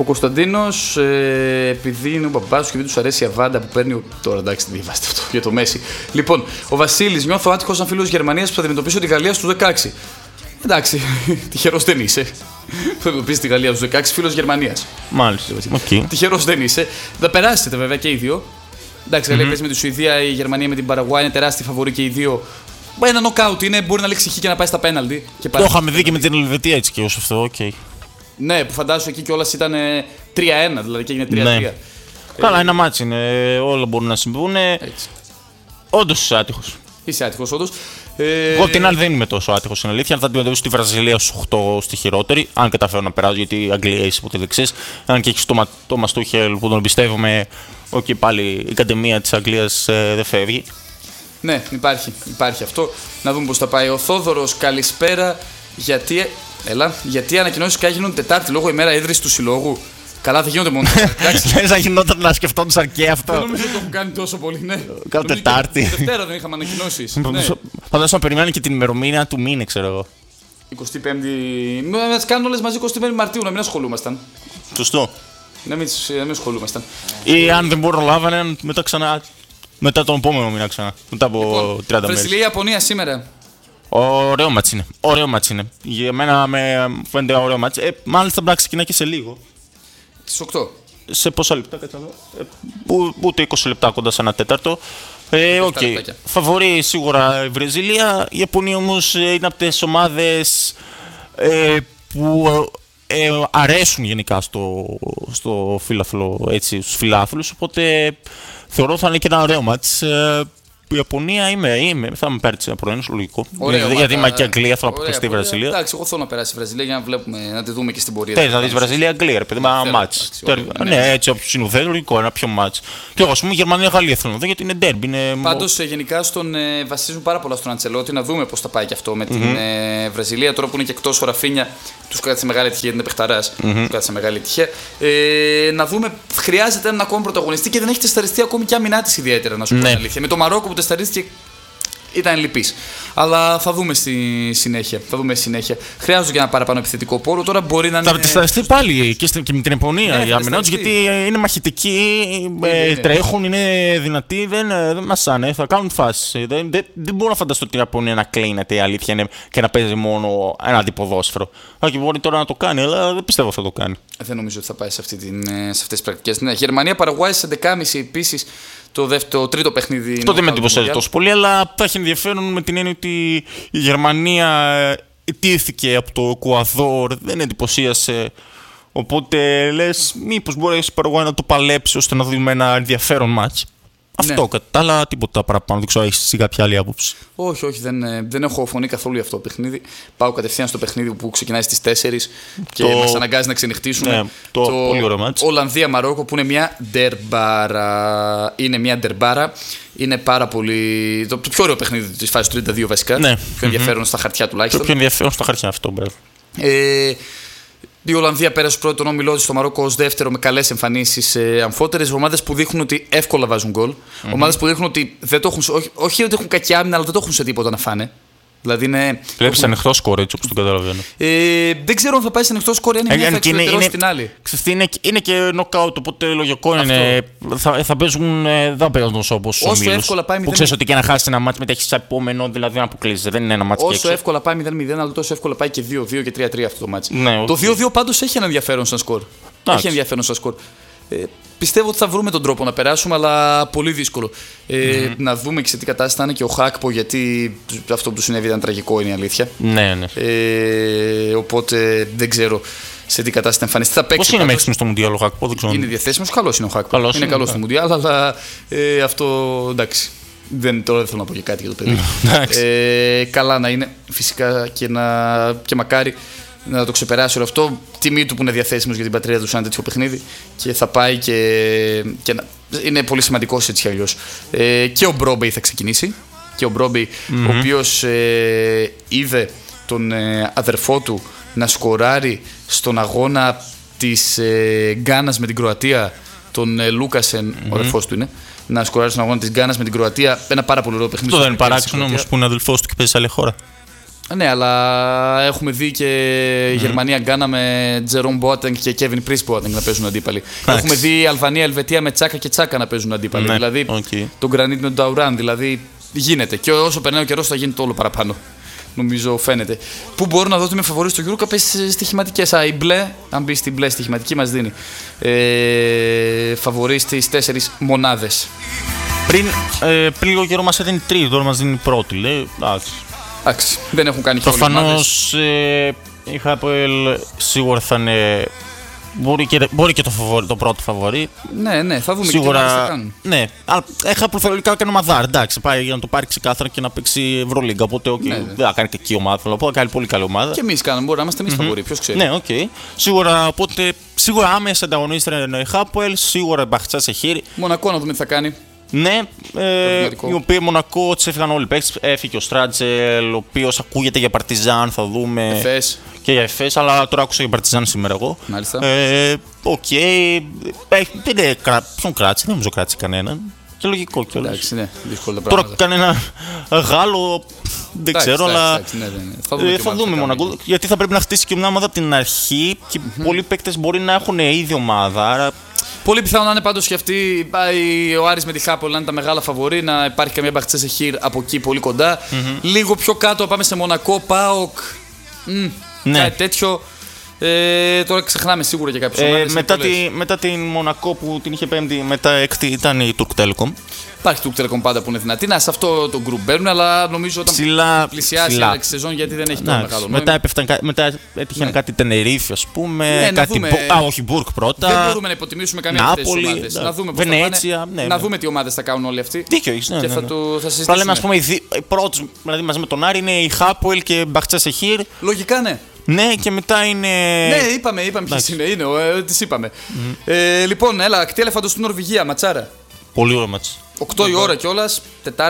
Ο Κωνσταντίνος, επειδή είναι ο μπαμπάς του και επειδή τους αρέσει η αβάντα που παίρνει. Τώρα εντάξει, δεν διαβάστε αυτό για το Μέση. Λοιπόν, ο Βασίλης, νιώθω άτυχος σαν φίλος Γερμανίας που θα αντιμετωπίσω τη Γαλλία στους 16. Εντάξει, τυχερός δεν είσαι. Θα αντιμετωπίσει τη Γαλλία στους 16, φίλος Γερμανίας. Μάλιστα. Okay. Τυχερός δεν είσαι. Θα περάσετε βέβαια και οι δύο. Εντάξει, λέει παίζει με τη Σουηδία, η Γερμανία με την Παραγουάη, είναι τεράστια φαβορή και οι δύο. Ένα νοκάουτ είναι, μπορεί να λέξει χ και να πάει στα πέναλτι. Το είχαμε δει και με την Ελβετία έτσι και όσο αυτό, οκ. Ναι, που φαντάζομαι εκεί κιόλας ήταν 3-1, δηλαδή και έγινε 3-3. Ναι. Καλά, ένα μάτσι είναι, όλα μπορούν να συμβούν. Όντως είσαι άτυχος. Είσαι άτυχος, όντως. Εγώ την άλλη δεν είμαι τόσο άτυχος, είναι αλήθεια. Αν θα αντιμετωπίσω τη Βραζιλία στους 8 στη χειρότερη, αν καταφέρω να περάσω, γιατί η Αγγλία είσαι ποτέ δεξής. Αν και έχει το Μαστούχελ που τον εμπιστεύομαι, όχι πάλι η Ακαδημία της Αγγλίας δεν φεύγει. Ναι, υπάρχει αυτό. Να δούμε πώς θα πάει. Ο Θόδωρος, καλησπέρα. Γιατί οι ανακοινώσεις ΚΑ γίνονται Τετάρτη λόγω ημέρα ίδρυσης του συλλόγου. Καλά, δεν γίνονται μόνο. Λες να γινόταν να σκεφτόντουσαν και αυτό. Δεν νομίζω ότι το έχουν κάνει τόσο πολύ, ναι. Κάνω Τετάρτη. Δευτέρα δεν είχαμε ανακοινώσεις. Φαντάζομαι να περιμένουν και την ημερομηνία του μήνα, ξέρω εγώ. 25η. Να τις κάνουν όλες μαζί 25η Μαρτίου, να μην ασχολούμασταν. Σωστό. Να μην ασχολούμασταν. Ή αν δεν προλάβανε, μετά τον επόμενο μήνα ξανά. Μετά από 30 μέρες. Βραζιλία-Ιαπωνία σήμερα. Ωραίο μάτς είναι. Για μένα με φαίνεται ωραίο μάτς. Μάλιστα πρέπει να ξεκινάει και σε λίγο. Στις 8. Σε πόσα λεπτά, κάτσε να δω. Ούτε 20 λεπτά, κοντά σε ένα τέταρτο. Φαβορεί σίγουρα η Βραζιλία. Η Ιαπωνία όμως είναι από τις ομάδες που αρέσουν γενικά στο φιλάθλο, έτσι, στους φιλάθλους. Οπότε θεωρώ θα είναι και ένα ωραίο μάτς. Η Ιαπωνία θα με πάρει ένα πρωινό, λογικό. Γιατί είμαι και Αγγλία, θέλω να αποκλειστεί η Βραζιλία. Εντάξει, εγώ θέλω να περάσει η Βραζιλία για να τη δούμε και στην πορεία. Θες να δεις Βραζιλία-Αγγλία, ρε παιδί, ένα μάτς. Ναι, έτσι όπως είναι λογικό, ένα πιο μάτς. Και εγώ, ας πούμε, Γερμανία-Γαλλία θέλω να δω γιατί είναι ντέρμπι. Πάντως, γενικά βασίζουν πάρα πολλά στον Αντσελότη, να δούμε πώς θα πάει και αυτό με την Βραζιλία. Τώρα που είναι και εκτός ο Ραφίνια, τους κράτησε μεγάλη τυχαία γιατί είναι παιχταράς. Τους κράτησε μεγάλη τυχαία. Να δούμε, χρειάζεται έναν ακόμα πρωταγωνιστή και δεν έχει τεσταριστεί ακόμη και άμυνά της ιδιαίτερα, να σου πω την αλήθεια. Με το Μαρόκο που τεσταρίστηκε ήταν λυπής. Αλλά θα δούμε στη συνέχεια. Χρειάζεται και ένα παραπάνω επιθετικό πόρο. Τώρα μπορεί να είναι. Θα τεσταριστεί πάλι και με την Ιαπωνία η άμυνά τους, γιατί είναι μαχητικοί, τρέχουν, είναι δυνατοί, δεν μασάνε, θα κάνουν φάσεις. Δεν μπορώ να φανταστώ την Ιαπωνία να κλείνεται, η αλήθεια είναι, και να παίζει μόνο ένα αντιποδόσφαιρο. Όχι, μπορεί τώρα να το κάνει, αλλά δεν πιστεύω θα το κάνει. Δεν νομίζω ότι θα πάει σε αυτές τις πρακτικές. Ναι, Γερμανία Παραγουάη στις 11.30 επίσης. Το τρίτο παιχνίδι. Αυτό δεν με εντυπωσιάζει τόσο πολύ, αλλά θα έχει ενδιαφέρον με την έννοια ότι η Γερμανία ιτήθηκε από το Εκουαδόρ, δεν εντυπωσίασε. Οπότε λες, μήπως μπορέσει η Παραγουάη να το παλέψει ώστε να δούμε ένα ενδιαφέρον μάτς. Αυτό, αλλά τίποτα παραπάνω. Δεν ξέρω, έχεις κάποια άλλη άποψη? Όχι, δεν έχω φωνή καθόλου για αυτό το παιχνίδι. Πάω κατευθείαν στο παιχνίδι που ξεκινάει στις 4 και μας αναγκάζει να ξενυχτήσουμε. Ναι, το πολύ ωραίο μάτς. Ολλανδία-Μαρόκο που είναι μια ντερμπάρα. Είναι πάρα πολύ. Το πιο ωραίο παιχνίδι της φάσης του 32 βασικά. Ναι. Πιο ενδιαφέρον στα χαρτιά τουλάχιστον. Το πιο ενδιαφέρον στα χαρτιά αυτό, μπράβο. Η Ολλανδία πέρασε πρώτο τον όμιλό της, στο Μαρόκο ως δεύτερο με καλές εμφανίσεις αμφότερες. Ομάδες που δείχνουν ότι εύκολα βάζουν γκολ. Ομάδες που δείχνουν ότι δεν το έχουν. Όχι ότι έχουν κακιά άμυνα, αλλά δεν το έχουν σε τίποτα να φάνε. Δηλαδή είναι. Βλέπεις ανοιχτό σκορ, έτσι όπως το καταλαβαίνω. Δεν ξέρω αν θα πάει σε ανοιχτό σκορ, αν είναι εξωτερικό στην άλλη. Είναι και νοκάουτ, οπότε λογικό είναι. Θα παίζουν. Δεν παίζουν τόσο όπως ο Μίλος. Που ξέρεις ότι και να χάσει ένα μάτι μετά έχει επόμενο, δηλαδή να αποκλείσει. Δεν είναι ένα μάτι. Όσο εύκολα πάει 0-0, αλλά τόσο εύκολα πάει και 2-2 και 3-3 αυτό το μάτι. Το 2-2 πάντως έχει ένα ενδιαφέρον σαν σκορ. Πιστεύω ότι θα βρούμε τον τρόπο να περάσουμε, αλλά πολύ δύσκολο. Να δούμε και σε τι κατάσταση θα είναι και ο Χάκπο, γιατί αυτό που του συνέβη ήταν τραγικό, είναι η αλήθεια. Ναι. Οπότε δεν ξέρω σε τι κατάσταση θα εμφανιστεί. Πώς είναι μέχρι στο Μουντιάλ ο Χάκπο, δεν ξέρω. Είναι διαθέσιμος, καλός είναι ο Χάκπο. Είναι καλός στο Μουντιάλ, αλλά αυτό εντάξει. Τώρα δεν θέλω να πω και κάτι για το παιδί. Καλά να είναι φυσικά και μακάρι να το ξεπεράσει όλο αυτό. Τιμή του που είναι διαθέσιμος για την πατρίδα του σε ένα τέτοιο παιχνίδι και θα πάει και είναι πολύ σημαντικός έτσι κι αλλιώς. Και ο Μπρόμπεϊ θα ξεκινήσει. Και ο Μπρόμπεϊ, ο οποίος είδε τον αδερφό του να σκοράρει στον αγώνα της Γκάνας με την Κροατία, τον Λούκασεν, ο αδερφός του είναι, να σκοράρει στον αγώνα της Γκάνας με την Κροατία. Ένα πάρα πολύ ωραίο παιχνίδι. Αυτό δεν είναι παράξενο όμως που είναι αδελφός του και παίζει σε άλλη χώρα. Ναι, αλλά έχουμε δει και Γερμανία-Γκάνα με Τζερόμ Μπόατενγκ και Κέβιν Πρις Μπόατενγκ να παίζουν αντίπαλοι. Έχουμε δει Αλβανία-Ελβετία με Τσάκα και Τσάκα να παίζουν αντίπαλοι. Ναι, δηλαδή τον Γκρανίτ με τον Νταουράν. Δηλαδή γίνεται. Και όσο περνάει ο καιρός θα γίνεται όλο παραπάνω. Νομίζω φαίνεται. Πού μπορώ να δω ότι είμαι φαβορί στο Euro Cup στις στοιχηματικές. Η μπλε, αν μπει στην μπλε στοιχηματική, μας δίνει φαβορί στις 4 μονάδες. Πριν λίγο καιρό μας έδινε 3, τώρα μας δίνει πρώτη. Λέει, εντάξει, δεν έχουν κάνει και όλες προφανώς η Χάπελ σίγουρα θα είναι. Μπορεί και το πρώτο φαβορί. Ναι, θα δούμε σίγουρα, και τι θα κάνουν. Ναι, αλλά θεωρητικά κάνει ομαδάρ. Εντάξει, πάει για να το πάρει ξεκάθαρα και να παίξει Ευρωλίγκα. Οπότε δεν θα κάνει κακή ομάδα. Θέλω να πω, θα κάνει πολύ καλή ομάδα. Και εμείς κάναμε, μπορεί να είμαστε εμείς φαβορί, ποιος ξέρει. Ναι, σίγουρα άμεσα ανταγωνίστρια είναι η Χάπελ, σίγουρα η Μπαχτσά σε χείρι. Μονακό να δούμε τι θα κάνει. Ναι, η οποία Μονακό της έφυγαν όλοι οι παίκτες. Έφυγε ο Στράτζελ, ο οποίος ακούγεται για Παρτιζάν, θα δούμε. Εφές. Και για Εφές, αλλά τώρα άκουσα για Παρτιζάν σήμερα εγώ. Μάλιστα. Ποιον κράτησε, δεν νομίζω κράτησε κανέναν. Και λογικό κιόλας. Εντάξει, ναι, δύσκολα τώρα πράγματα. κανένα Γάλλο, δεν ξέρω, αλλά θα δούμε Μονακό. Γιατί θα πρέπει να χτίσει και μια ομάδα από την αρχή και πολλοί παίκτες μπορεί να έχουν ήδη ομάδα. Άρα πολύ πιθανό να είναι πάντως και αυτή. Πάει ο Άρης με τη Χάπολ να είναι τα μεγάλα φαβορί, να υπάρχει καμία Μπαχτσέ σε χείρ από εκεί πολύ κοντά. Λίγο πιο κάτω πάμε σε Μονακό, ΠΑΟΚ. Ναι. Κάτι τέτοιο. Τώρα ξεχνάμε σίγουρα και κάποιες ομάδες. Μετά την Μονακό που την είχε πέμπτη, μετά έκτη ήταν η Turk Telecom. Υπάρχει Turk Telecom πάντα που είναι δυνατή. Να, σε αυτό το group μπαίνουν, αλλά νομίζω όταν πλησιάσει η άλεξη σεζόν, γιατί δεν έχει τόσο μεγάλο νόημα. Μετά έτυχαν κάτι Τενερίφη, ας πούμε. Όχι, Μπουργκ πρώτα. Δεν μπορούμε να υποτιμήσουμε καμία από αυτές τις ομάδες. Να δούμε πώς Βενέτσια. Να δούμε τι ομάδες θα κάνουν όλοι αυτοί. Δίκιο έχεις, και θα συζητήσουμε. Απλά λέμε, ας πούμε, οι πρώτοι, δηλαδή μαζί με τον Άρη, είναι η Χάπολ και Μπαχτσά Σεχίρ. Λογικά ναι. Ναι, και μετά είναι. Ναι, είπαμε ποιες είναι. Τις είπαμε. Λοιπόν, έλα, κτή ελεφάντος στην Νορβηγία, ματσάρα. Πολύ ωραίο μάτς. 8 η ώρα κιόλας.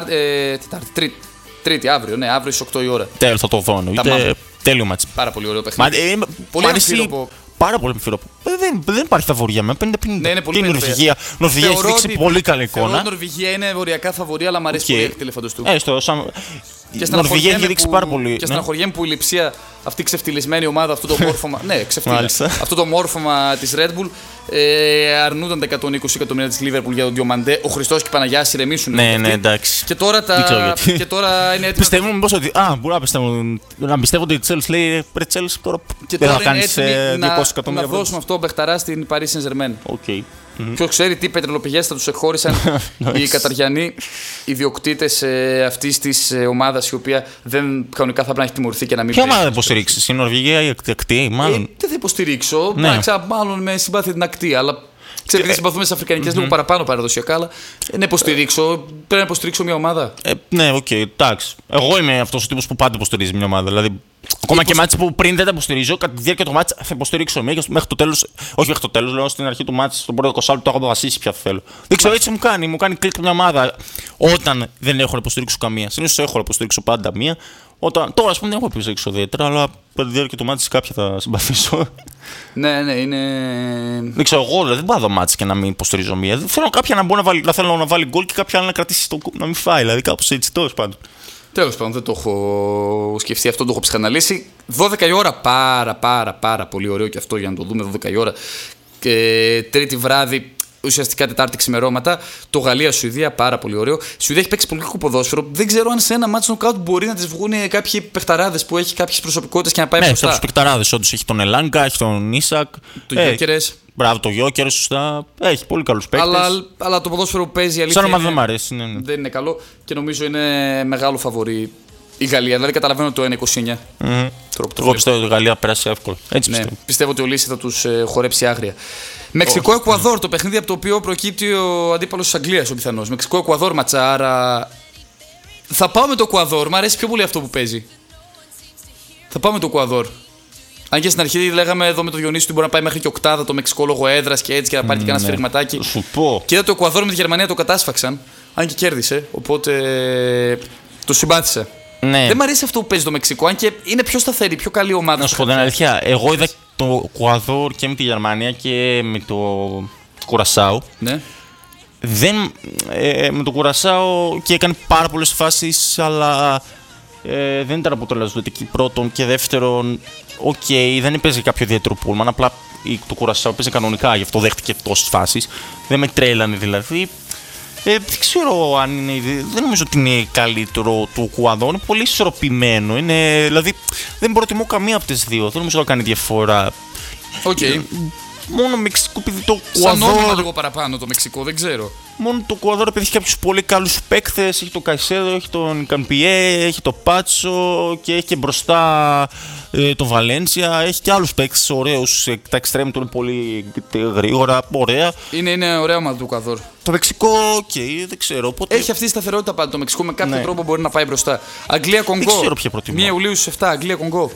Τρίτη, αύριο. Ναι, αύριο στις 8 η ώρα. Τέλος, θα το δω. Τέλειο μάτς. Πάρα πολύ ωραίο παιχνίδι. Πολύ αμφίροπο. Πάρα πολύ αμφίροπο. Δεν υπάρχει φαβορία για μένα. 50-50. Ναι, είναι πολύ και η Νορβηγία. Νορβηγία έχει δείξει πολύ καλή εικόνα. Η Νορβηγία είναι οριακά φαβορία, αλλά μου αρέσει πολύ η κτή ελεφάντος του. Η Νορβηγία έχει δείξει πάρα πολύ. Και στεναχωριέμαι που η Λειψία, αυτή η ξεφτυλισμένη ομάδα, αυτό το μόρφωμα. Ναι, αυτό το μόρφωμα της Red Bull αρνούνταν τα 120 εκατομμύρια της Liverpool για τον Διομαντέ. Ο Χριστός και η Παναγιά ηρεμήσουν. Ναι, εντάξει. Και τώρα είναι έτοιμοι. Πιστεύουν μήπως ότι. Μπορεί να πιστεύω ότι η Chelsea λέει ρε Chelsea τώρα. Δεν θα κάνει 200 εκατομμύρια. Να δώσουμε αυτό μπεχταρά στην Paris Saint-Germain. Ποιος ξέρει τι πετρελοπηγές θα τους εκχώρησαν οι καταριανοί ιδιοκτήτες αυτής της ομάδας, η οποία δεν κανονικά θα πρέπει να έχει τιμωρηθεί και να μην. Ποια ομάδα θα υποστηρίξεις, η Νορβηγία ή η ακτή, μάλλον. Δεν θα υποστηρίξω. Μάλλον με συμπάθεια την ακτή, αλλά ξέρετε, συμπαθούμε στις αφρικανικές λίγο παραπάνω παραδοσιακά, αλλά να υποστηρίξω. Πρέπει να υποστηρίξω μια ομάδα. Ναι, εντάξει. Εγώ είμαι αυτός ο τύπος που πάντα υποστηρίζει μια ομάδα. Δηλαδή, ακόμα και μάτς που πριν δεν τα υποστηρίζω, κατά τη διάρκεια του μάτς θα υποστηρίξω μέχρι το τέλος. Όχι μέχρι το τέλος, λέω στην αρχή του μάτς, στον πρώτο 20 λεπτό το έχω αποφασίσει ποια θέλω. Δεν ξέρω, έτσι μου κάνει κλικ μια ομάδα όταν δεν έχω να υποστηρίξω καμία. Συνήθως έχω να υποστηρίξω πάντα μία. Τώρα, ας πούμε, δεν έχω υποστηρίξω ιδιαίτερα, αλλά κατά τη διάρκεια του μάτς κάποια θα συμπαθήσω. Ναι, είναι. Δεν ξέρω, εγώ δεν πάω μάτς και να μην υποστηρίζω μία. Θέλω κάποια να θέλω να βάλει γκολ και κάποια άλλη να κρατήσει να μην φάει. Δηλαδή κάπως έτσι, τέλος πάντων. Τέλος πάντων, δεν το έχω σκεφτεί αυτό, το έχω ψυχαναλύσει. 12 η ώρα, πάρα πολύ ωραίο και αυτό για να το δούμε 12 η ώρα. Τρίτη βράδυ, ουσιαστικά Τετάρτη ξημερώματα, το Γαλλία-Σουηδία, πάρα πολύ ωραίο. Η Σουηδία έχει παίξει πολύ κακό ποδόσφαιρο. Δεν ξέρω αν σε ένα μάτσο νοκάουτ μπορεί να τις βγουν κάποιοι παιχταράδες που έχει κάποιες προσωπικότητες και να πάει μπροστά. Ναι, στους παιχταράδες, όντως έχει τον Ελάγκα, έχει τον Ίσακ. Τον Γιόκερες. Μπράβο, το Γιόκερες, σωστά. Έχει πολύ καλούς παίκτες. Αλλά το ποδόσφαιρο που παίζει, η αλήθεια. Σαν ομάδα δεν μ' αρέσει. Δεν είναι καλό και νομίζω είναι μεγάλο φαβορί η Γαλλία. Δηλαδή καταλαβαίνω το 1-29. Εγώ πιστεύω ότι η Γαλλία πέρασε εύκολα. Έτσι πιστεύω ότι ο Λύση θα τους χορέψει άγρια. Μεξικό-Εκουαδόρ, το παιχνίδι από το οποίο προκύπτει ο αντίπαλος της Αγγλίας, ο πιθανός. Μεξικό-Εκουαδόρ, ματσάρα. Θα πάω με το Εκουαδόρ, μου αρέσει πιο πολύ αυτό που παίζει. Θα πάω με το Εκουαδόρ. Αν και στην αρχή λέγαμε εδώ με το Διονύση ότι μπορεί να πάει μέχρι και οκτάδα το Μεξικό λόγω έδρας και έτσι και να πάρει και ένα σφυριγματάκι. Και είδα το Εκουαδόρ με τη Γερμανία το κατάσφαξαν. Αν και κέρδισε, οπότε το συμπάθησα. Ναι. Δεν μου αρέσει αυτό που παίζει το Μεξικό, αν και είναι πιο σταθερή, πιο καλή ομάδα. Να σου πω την αλήθεια, εγώ είδα το Εκουαδόρ και με τη Γερμανία και με το Κουρασάου. Ναι. Με το Κουρασάου και έκανε πάρα πολλές φάσεις, αλλά δεν ήταν αποτελεσματική πρώτον, και δεύτερον, δεν έπαιζε κάποιο ιδιαίτερο πούλμαν, απλά το Κουρασάο έπαιζε κανονικά, γι' αυτό δέχτηκε τόσες φάσεις. Δεν με τρέλανε δηλαδή. Δεν ξέρω αν είναι. Δεν νομίζω ότι είναι καλύτερο του Εκουαδόρ. Είναι πολύ ισορροπημένο. Δηλαδή δεν προτιμώ καμία από τις δύο. Δεν νομίζω να κάνει διαφορά. Μόνο Μεξικό, επειδή το Εκουαδόρ. Σαν όνομα λίγο παραπάνω το Μεξικό, δεν ξέρω. Μόνο το Εκουαδόρ, επειδή έχει κάποιους πολύ καλούς παίκτες. Έχει το Καϊσέδο, έχει τον Καμπιέ, έχει το Πάτσο και έχει και μπροστά το Βαλένσια. Έχει και άλλους παίκτες ωραίους. Τα εξτρέμ του είναι πολύ γρήγορα, ωραία. Είναι ωραία ομάδα του Εκουαδόρ. Το Μεξικό, δεν ξέρω. Οπότε... Έχει αυτή τη σταθερότητα πάντα το Μεξικό, με κάποιο τρόπο μπορεί να πάει μπροστά. Αγγλία-Κονγκό. Δεν ξέρω ποια προτιμώ. 1 Ιουλίου στις 7, Αγγλία-Κονγκό.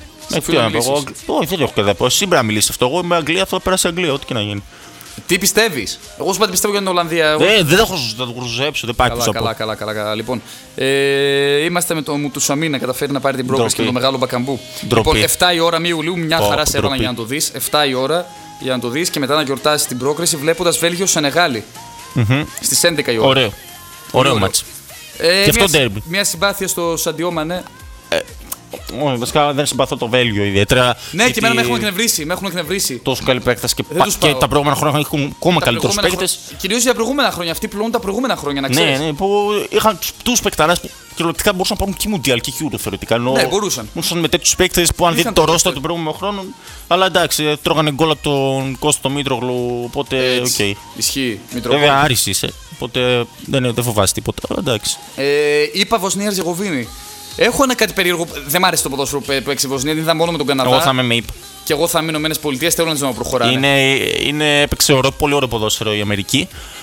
Όχι, δεν έχω και εσύ πρέπει να μιλήσει αυτό. Εγώ είμαι Αγγλία, θα περάσει Αγγλία, ό,τι και να γίνει. Τι πιστεύεις? Εγώ σου είπα πιστεύω για την Ολλανδία. Δεν έχω να το κρουζέψω, δεν πάει πίσω. Καλά. Λοιπόν, είμαστε με το Μουτουσαμί να καταφέρει να πάρει την πρόκληση και με το μεγάλο Μπακαμπού. Λοιπόν, 7 η ώρα 1 Ιουλίου, μια χαρά σε έβαλα για να το δεις. 7 η ώρα για να το δεις και μετά να γιορτάσεις την πρόκριση βλέποντας Βέλγιο-Σενεγάλη. Στις 11 η ώρα. Ωραίο μάτς. Και αυτό ντέρμπι. Μια συμπάθεια στο Σαντιό Μανέ. Όχι, βασικά δεν συμπαθώ το Βέλγιο ιδιαίτερα. Ναι, και εμένα με έχουν εκνευρίσει. Τόσο καλοί παίκτες και τα προηγούμενα χρόνια έχουν ακόμα καλύτερους παίκτες. Κυρίως για προηγούμενα χρόνια. Αυτοί πληρώνουν τα προηγούμενα χρόνια, να ξέρεις. Ναι, που είχαν τους παικταράς που κυριολεκτικά μπορούσαν να πάρουν και Μουντιάλ και Euro θεωρητικά. Ναι, μπορούσαν. Μπορούσαν με τέτοιους παίκτες που αν δείτε το ρόστερ των προηγούμενων χρόνων. Αλλά εντάξει, τρώγανε γκολ από τον Κώστο Μήτρογλου. Οπότε. Ισχύει. Βέβαια, Άρης είσαι. Οπότε δεν φοβάσαι τίποτα. Αλλά εντάξει. Είπα Βοσνία-Ερζεγοβίνη. Έχω ένα κάτι περίεργο. Δεν μ' άρεσε το ποδόσφαιρο που έξι Βοσνία, δεν ήταν μόνο με τον Καναδά. Εγώ θα είμαι με ΙΠ. Και εγώ θα είμαι Ηνωμένες Πολιτείες, θέλω να τις προχωράνε. Έπαιξε πολύ ωραίο ποδόσφαιρο η Αμερική.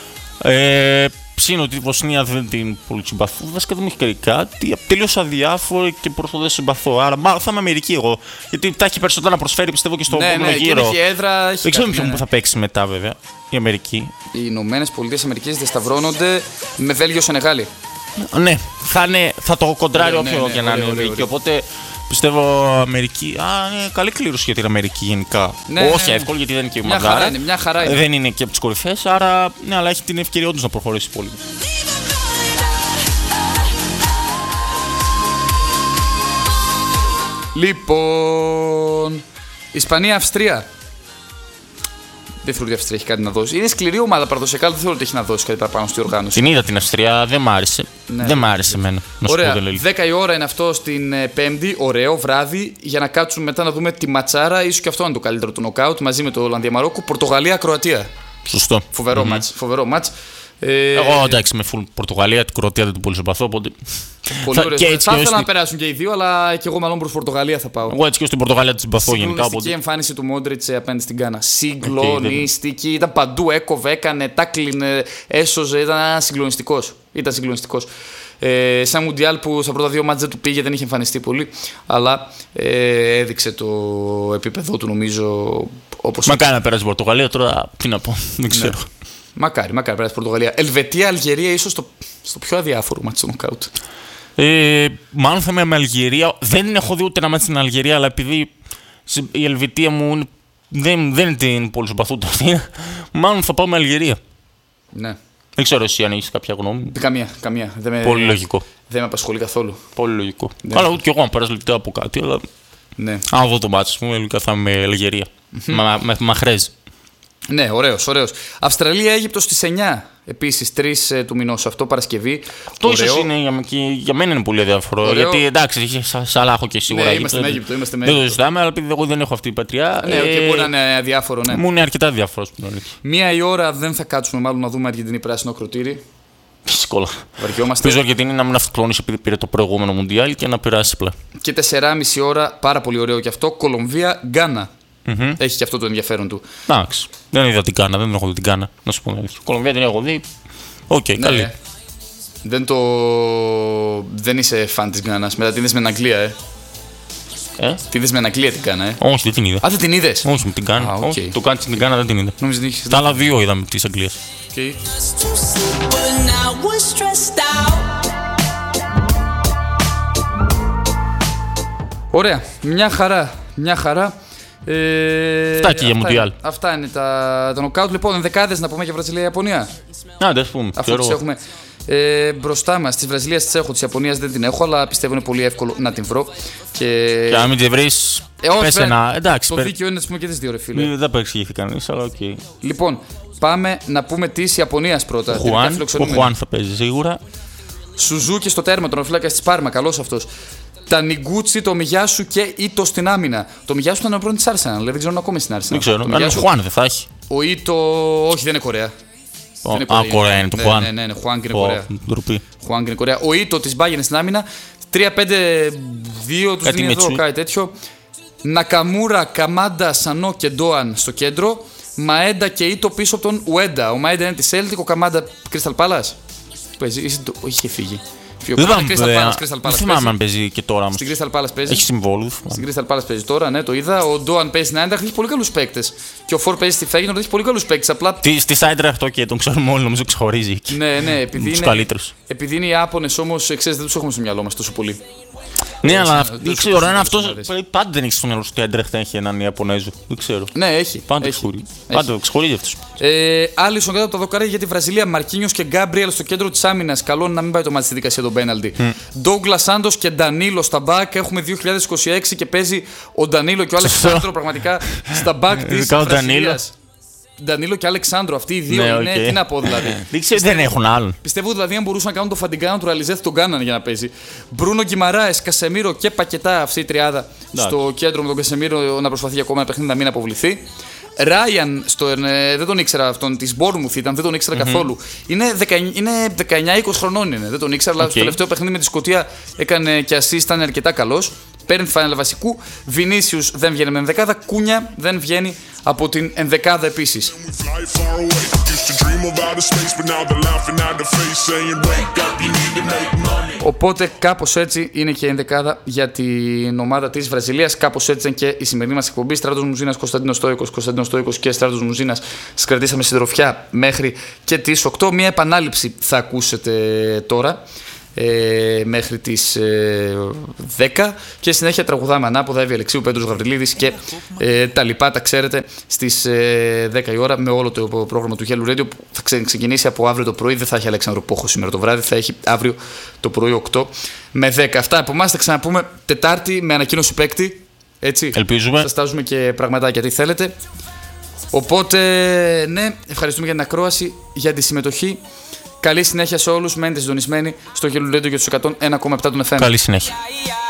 Ψήνω ότι η Βοσνία δεν την πολύ συμπαθώ. Βασικά δεν μου έχει κάνει κάτι. Τελείως αδιάφορο και πρώτο δεν συμπαθώ. Άρα θα είμαι Αμερική εγώ. Γιατί τα έχει περισσότερα να προσφέρει, πιστεύω, και στο επόμενο γύρο. Έχει έδρα, δεν ξέρω ποιον που θα παίξει μετά, βέβαια. Η Αμερική. Οι Ηνωμένες Πολιτείες Αμερικής διασταυρώνονται με Βέλγιο-Σενεγάλη. Ναι, θα το κοντράρει όποιο και να είναι η Αμερική. Οπότε πιστεύω Αμερική. Είναι καλή κλήρωση για την Αμερική γενικά. Όχι εύκολο, γιατί δεν είναι και η Μαντάρα. Μια χαρά είναι. Δεν είναι και από τις κορυφές, άρα ναι, αλλά έχει την ευκαιρία όντως να προχωρήσει πολύ. Λοιπόν, Ισπανία-Αυστρία. Δεν θεωρώ ότι η Αυστρία έχει κάτι να δώσει. Είναι σκληρή ομάδα παραδοσιακά, δεν θεωρώ ότι έχει να δώσει κάτι παραπάνω στη οργάνωση. Την είδα την Αυστρία, δεν μ' άρεσε. Δεν μ' άρεσε εμένα. Ωραία. 10 η ώρα είναι αυτό στην Πέμπτη, ωραίο βράδυ, για να κάτσουμε μετά να δούμε τη ματσάρα. Ίσως και αυτό είναι το καλύτερο του νοκάουτ μαζί με το Ολλανδία-Μαρόκο. Πορτογαλία-Κροατία. Σωστό. Φοβερό μάτς. Εγώ εντάξει, με φουλ Πορτογαλία, την Κροατία δεν την πολύ συμπαθώ. Οπότε... Πολύ ωραία. Θα ήθελα να περάσουν και οι δύο, αλλά και εγώ μάλλον προς Πορτογαλία θα πάω. Εγώ έτσι και στην Πορτογαλία την συμπαθώ γενικά. Συγκλονιστική εμφάνιση του Μόντριτς απέναντι στην Γκάνα. Συγκλονιστική. Ήταν παντού, έκοβε, έκανε, τάκλινε, έσωζε. Ήταν συγκλονιστικός. Σαν Μουντιάλ που στα πρώτα δύο μάτς δεν του πήγε, δεν είχε εμφανιστεί πολύ. Αλλά έδειξε το επίπεδο του, νομίζω. Μακάρι να περάσει η Πορτογαλία, τώρα τι να πω, δεν ξέρω. Ναι. Μακάρι περάσει η Πορτογαλία. Ελβετία-Αλγερία, ίσως στο πιο αδιάφορο μάτι στο νοκάουτ. Μάλλον θα είμαι με Αλγερία. Δεν έχω δει ούτε ένα μάτι στην Αλγερία, αλλά επειδή η Ελβετία μου δεν την πολύ συμπαθούνται αυτή, μάλλον θα πάω με Αλγερία. Ναι. Δεν ξέρω εσύ αν έχεις κάποια γνώμη. Καμία. Πολύ λογικό. Δεν με απασχολεί καθόλου. Πολύ λογικό. Αλλά ούτε και εγώ αν περάσει λεπτά από κάτι, αλλά. Ναι. Αν δω το μάτι μου, λογικά θα είμαι με Αλγερία. Με Μαχρέζ. Ναι, ωραίος. Αυστραλία-Αίγυπτος στις 9. Επίσης 3 του μηνός αυτό, Παρασκευή. Το ίσως είναι για μένα είναι πολύ αδιάφορο. Γιατί εντάξει, είχε Σαλάχο και σίγουρα. Ναι, είμαστε με Αίγυπτο. Δεν το συζητάμε, αλλά επειδή εγώ δεν έχω αυτή την πατριά. Ναι, μπορεί να είναι αδιάφορο, ναι. Μου είναι αρκετά αδιάφορο. 1 η ώρα δεν θα κάτσουμε μάλλον να δούμε Αργεντινή πράσινο κροτήρι. Δύσκολα. Βαριόμαστε. Πίσω Αργεντινή να μην αυτοκλώνησε επειδή πήρε το προηγούμενο Μουντιάλ και να περάσει απλά. Και 4,5 ώρα, πάρα πολύ ωραίο κι αυτό, Κολομβία-Γκάνα. Έχει και αυτό το ενδιαφέρον του. Εντάξει. Δεν είδα την Γκάνα, δεν έχω δει την Γκάνα. Να σου πω. Κολομβία την έχω δει. Οκ, καλή. Δεν είσαι φαν της Γκάνας. Μετά την είδες με την Αγγλία, Την είδες με την Αγγλία την Γκάνα, Όχι, δεν την είδα. Δεν την είδες. Όχι, με την Γκάνα. Το κάνει στην Γκάνα, δεν την είδα. Τα άλλα δύο είδαμε της Αγγλίας. Ωραία. Μια χαρά. Αυτά και για Μουντιάλ. Αυτά είναι τα νοκάουτ. Λοιπόν, ενδεκάδες να πούμε για Βραζιλία-Ιαπωνία. Άντε, ας πούμε. Αφού τις έχουμε. Μπροστά μας της Βραζιλίας τις έχω, της Ιαπωνίας δεν την έχω, αλλά πιστεύω είναι πολύ εύκολο να την βρω. Και αν μην τη βρεις, πες ένα. Εντάξει, το δίκαιο είναι, ας πούμε, και τις δύο, ρε φίλε. Δεν παρεξηγηθεί κανείς, αλλά οκ. Λοιπόν, πάμε να πούμε της Ιαπωνίας πρώτα. Ο Χουάν θα παίζει σίγουρα. Σουζούκι στο τέρμα, τον οφείλακα της Πάρμα, καλός αυτός. Τα Νιγκούτσι, το Μιγιάσου και Ήτο στην άμυνα. Το Μιγιάσου ήταν ο πρώην της Arsenal, δεν ξέρω ακόμα στην Arsenal. Δεν ξέρω, αλλά ο Χουάν δεν θα έχει. Ο Ήτο, όχι, δεν είναι Κορέα. Κορέα είναι το Χουάν. Ναι, Χουάν και είναι Κορέα. Χουάν και είναι Κορέα. Ο Ήτο της Bayern στην άμυνα. 3-5-2 τους δίνει εδώ, κάτι τέτοιο. Νακαμούρα, Καμάντα, Σανό και Ντόαν στο κέντρο. Μαέντα και Ήτο πίσω από τον Ουέντα. Ο Μαέντα είναι τη Celtic, ο Καμάντα Crystal Palace. Είχε φύγει. Δεν θυμάμαι αν παίζει και τώρα. Στην Crystal Palace παίζει. Έχει συμβόλου. Στην Crystal Palace παίζει τώρα, ναι, το είδα. Ο Ντόαν παίζει στην Άιντραχτ, έχει πολύ καλούς παίκτες. Και ο Φορ παίζει στη Φέγγινορντ, έχει πολύ καλούς παίκτες. Απλά... Στη Άιντραχτ και τον ξέρουμε όλοι, νομίζω ξεχωρίζει. Ναι, επειδή είναι οι Ιάπωνες όμως, ξέρεις, δεν τους έχουμε στο μυαλό μας τόσο πολύ. Ναι, αλλά δεν ξέρω, αν αυτό πάντα δεν έχει στο μυαλό σου ότι η Άιντραχτ έχει έναν Ιαπωνέζο. Δεν ξέρω. Ναι, έχει. Πάντα ξεχωρίζει αυτό. Άλισον κάτω από τα δοκάρια για τη Βραζιλία. Μαρκίνιος και Γκάμπριελ στο κέντρο της άμυνας. Καλό να μην πάει το μάτι στη δικασία των πέναλτι. Ντόγκλας Σάντος και Ντανίλο στα μπακ. Έχουμε 2026 και παίζει ο Ντανίλο και ο Αλεξάνδρο πραγματικά στα μπακ της Βραζιλίας. Ντανίλο και Αλεξάνδρο, αυτοί οι δύο είναι. Τι να πω δηλαδή. Δεν έχουν άλλον. Πιστεύω δηλαδή αν μπορούσαν να κάνουν το Φαντιγκάνο του Ραλιζέθ τον κάνανε για να παίζει. Μπρούνο Γκιμαράες, Κασεμίρο και Πακετά, αυτή η τριάδα στο κέντρο με τον Κασεμίρο να προσπαθεί ακόμα ένα παιχνίδι να μην αποβληθεί. Ράιαν, δεν τον ήξερα αυτόν, της Μπόρνμουθ ήταν, δεν τον ήξερα καθόλου. Είναι 19-20 χρονών είναι, δεν τον ήξερα, αλλά στο τελευταίο παιχνίδι με τη Σκωτία έκανε και assist, ήταν αρκετά καλός. Παίρνει φάνελα βασικού. Βινίσιους δεν βγαίνει με ενδεκάδα. Κούνια δεν βγαίνει από την ενδεκάδα επίσης. Οπότε κάπως έτσι είναι και η ενδεκάδα για την ομάδα της Βραζιλίας. Κάπως έτσι είναι και η σημερινή μας εκπομπή. Στράτος Μουζίνας, Κωνσταντίνος Στόικος και Στράτος Μουζίνας. Σας κρατήσαμε συντροφιά μέχρι και τις 8. Μια επανάληψη θα ακούσετε τώρα. Μέχρι τις 10 και συνέχεια τραγουδάμε ανάποδα Εύη Αλεξίου, Πέτρος Γαβριλίδης και τα λοιπά, τα ξέρετε, στις 10 η ώρα με όλο το πρόγραμμα του Yellow Radio που θα ξεκινήσει από αύριο το πρωί. Δεν θα έχει Αλέξανδρο Πόχο σήμερα το βράδυ, θα έχει αύριο το πρωί 8 με 10. Αυτά από εμάς, θα ξαναπούμε Τετάρτη με ανακοίνωση παίκτη, έτσι. Ελπίζουμε. Σας τάζουμε και πραγματάκια τι θέλετε. Οπότε ναι, ευχαριστούμε για την ακρόαση, για τη συμμετοχή. Καλή συνέχεια σε όλους, μένετε συντονισμένοι στο Yellow Radio για τους 101,7 των FM. Καλή συνέχεια.